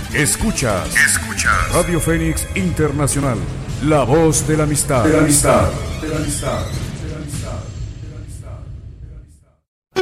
Escuchas Radio Fénix Internacional, la voz de la amistad. De la amistad. De la amistad. De la amistad.